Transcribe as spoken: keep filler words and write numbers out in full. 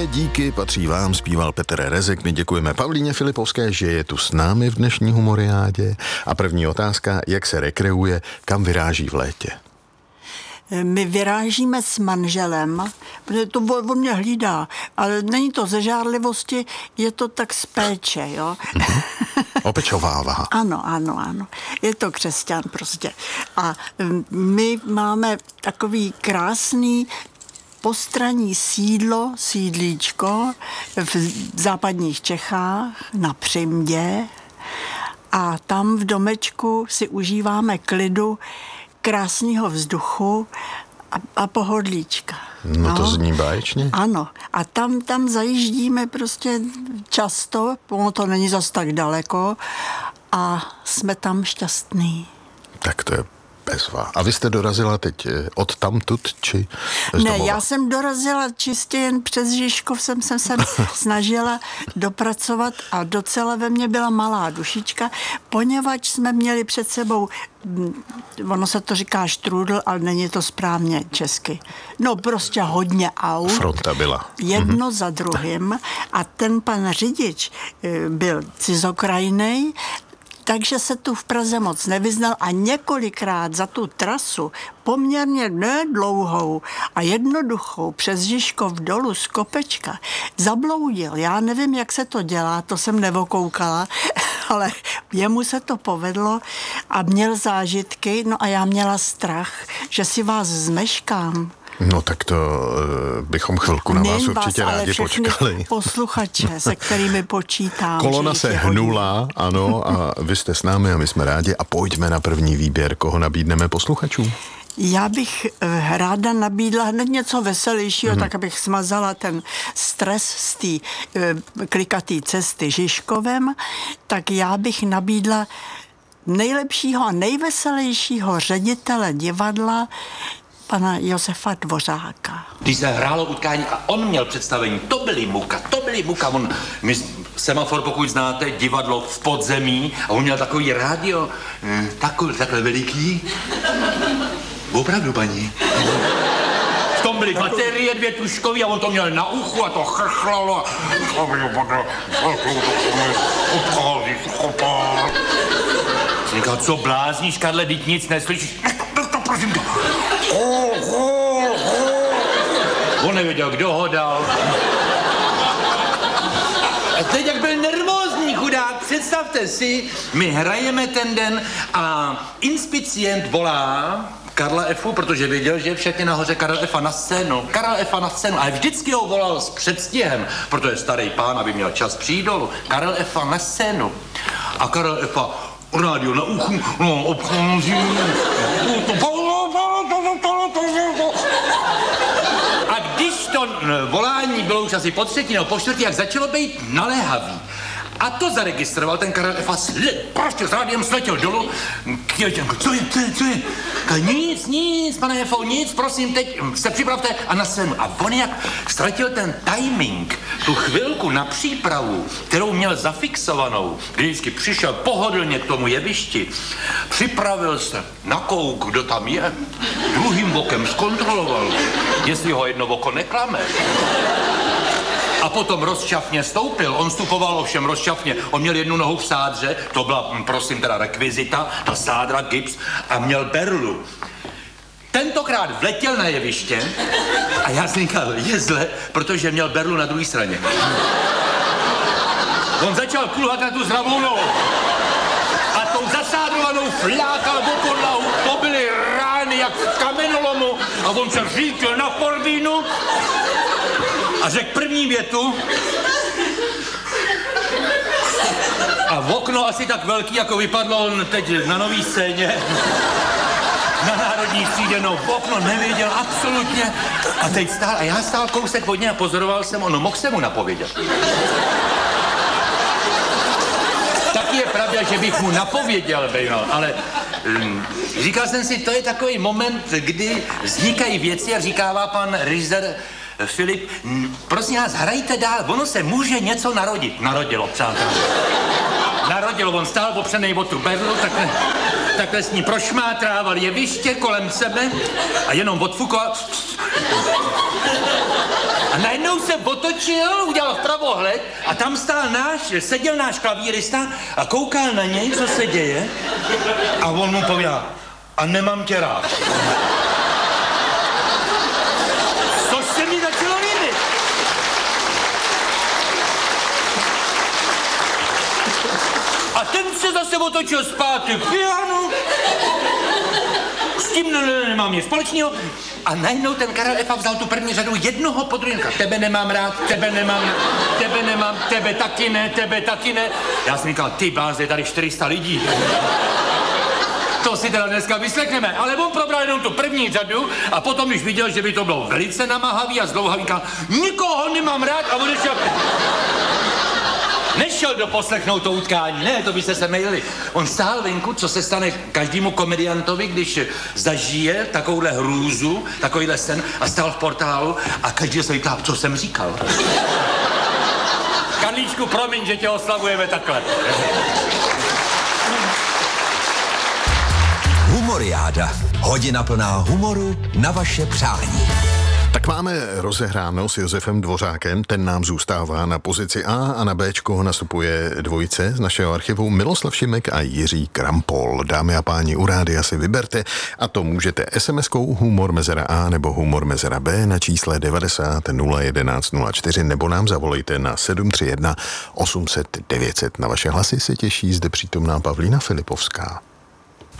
Velké díky patří vám, zpíval Petr Rezek. My děkujeme Pavlíně Filipovské, že je tu s námi v dnešní humoriádě. A první otázka, jak se rekreuje, kam vyráží v létě? My vyrážíme s manželem, protože to on mě hlídá, ale není to ze žárlivosti, je to tak z péče, jo. Mm-hmm. Opečovává. Ano, ano, ano. Je to křesťan prostě. A my máme takový krásný postranní sídlo, sídlíčko v západních Čechách na Přimdě a tam v domečku si užíváme klidu, krásného vzduchu a, a pohodlíčka. No, no to zní báječně. Ano. A tam, tam zajíždíme prostě často, ono to není zas tak daleko a jsme tam šťastní. Tak to je bezva. A vy jste dorazila teď od tamtud, či z Ne, domova? Já jsem dorazila čistě jen přes Žižkov, jsem, jsem se snažila dopracovat a docela ve mně byla malá dušička, poněvadž jsme měli před sebou, ono se to říká štrůdl, ale není to správně česky. No prostě hodně aut. Fronta byla. Jedno mm-hmm. za druhým a ten pan řidič byl cizokrajnej, takže se tu v Praze moc nevyznal a několikrát za tu trasu poměrně nedlouhou a jednoduchou přes Žižkov dolů z kopečka zabloudil. Já nevím, jak se to dělá, to jsem nevokoukala, ale jemu se to povedlo a měl zážitky, no a já měla strach, že si vás zmeškám. No tak to uh, bychom chvilku na vás Nejen určitě vás, rádi počkali. Posluchače, se kterými počítám. Kolona se hnula, ano, a vy jste s námi a my jsme rádi a pojďme na první výběr. Koho nabídneme posluchačům? Já bych ráda nabídla hned něco veselějšího, hmm. tak abych smazala ten stres z té klikatý cesty Žižkovem, tak já bych nabídla nejlepšího a nejveselějšího ředitele divadla pana Josefa Dvořáka. Když se hrálo utkání a on měl představení, to byly muka, to byly muka. On, my, Semafor, pokud znáte, divadlo v podzemí a on měl takový rádio, takový, takhle veliký. Opravdu, paní. V tom byly baterie dvě tuškový a on to měl na uchu a to chrchlalo. Říkal, co blázníš, Karle, teď nic neslyšíš. Prosím tě. On nevěděl, kdo ho dal. A teď, jak byl nervózní chudák, představte si, my hrajeme ten den a inspicient volá Karla Efu, protože věděl, že je všetně nahoře Karel Efa na scénu. Karel Efa na scénu, ale vždycky ho volal s předstihem, protože starý pán, aby měl čas přijít dolů. Karel Efa na scénu. A Karel Efa rádio na uchu, no, obcházím. A když to volání bylo už asi po třetí nebo po čtvrtý, jak začalo být naléhavý. A to zaregistroval ten Karel Efa, prostě s rádiem sletěl dolů. Co je, co je, co je? Nic, nic, pane Efo, nic, prosím, teď se připravte a na scénu. A on jak ztratil ten timing, tu chvilku na přípravu, kterou měl zafixovanou, kdy vždycky přišel pohodlně k tomu jevišti, připravil se na kouk, kdo tam je, druhým bokem zkontroloval, jestli ho jedno oko neklame. A potom rozčafně stoupil, on vstupoval ovšem rozčafně, on měl jednu nohu v sádře, to byla, prosím, teda rekvizita, ta sádra, gips, a měl berlu. Tentokrát vletěl na jeviště a já jsem říkal, je zle, protože měl berlu na druhé straně. On začal kulhat na tu zdravou nohu a tou zasádrovanou flákal do podlahu, to byly rány jak v kamenolomu a on se říkal na forbínu a řekl první větu a v okno asi tak velký, jako vypadlo on teď na nový scéně, na Národní třídě, no v okno nevěděl absolutně a teď stál a já stál kousek od něj a pozoroval jsem, ono mohl jsem mu napovědět. Taky je pravda, že bych mu napověděl, bejno, ale um, říkal jsem si, to je takový moment, kdy vznikají věci, jak říkává pan režisér Filip, prosím vás, hrajte dál, ono se může něco narodit. Narodilo, přátelé. Narodilo, on stál opřenej o tu berlu, takhle, takhle s ní prošmátrával jeviště kolem sebe a jenom odfukoval. A najednou se otočil, udělal vpravo hled a tam stál náš, seděl náš klavírista a koukal na něj, co se děje. A on mu pověděl, a nemám tě rád. Což se mi začalo líbit. A ten se zase otočil zpátky k pianu. S tím ne, ne, nemám nic společného. A najednou ten Karel Efa vzal tu první řadu jednoho po druhém. Tebe nemám rád, tebe nemám, tebe nemám, tebe taky ne, tebe taky ne. Já jsem říkal, ty blázde, je tady čtyři sta lidí. To si teda dneska vyslechneme. Ale on probral jenom tu první řadu a potom, když viděl, že by to bylo velice namáhavý a zdlouhavý, říkal, nikoho nemám rád a odešel. Nešel doposlechnout to utkání, ne, to byste se mýlili. On stál venku, co se stane každému komediantovi, když zažije takovouhle hrůzu, takovýhle sen a stál v portálu a každý se říká, co jsem říkal. Karlíčku, promiň, že tě oslavujeme takhle. Humoriáda. Hodina plná humoru na vaše přání. Tak máme rozehráno s Josefem Dvořákem, ten nám zůstává na pozici A a na Bčko nastupuje dvojice z našeho archivu Miloslav Šimek a Jiří Krampol. Dámy a páni, u rádia si vyberte a to můžete es em eskou humor mezera A nebo humor mezera B na čísle devadesát nula jedenáct nula čtyři nebo nám zavolejte na sedm tři jedna osm set devět set. Na vaše hlasy se těší zde přítomná Pavlína Filipovská.